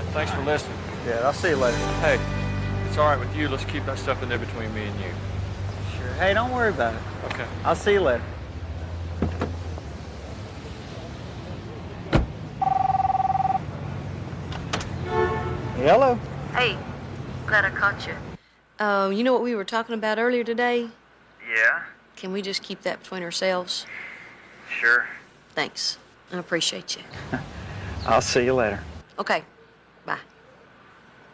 Thanks for listening. Yeah, I'll see you later. Hey, it's all right with you. Let's keep that stuff in there between me and you. Sure. Hey, don't worry about it. Okay. I'll see you later. Hello. Hey, glad I caught you. You know what we were talking about earlier today? Yeah? Can we just keep that between ourselves? Sure. Thanks. I appreciate you. I'll see you later. Okay,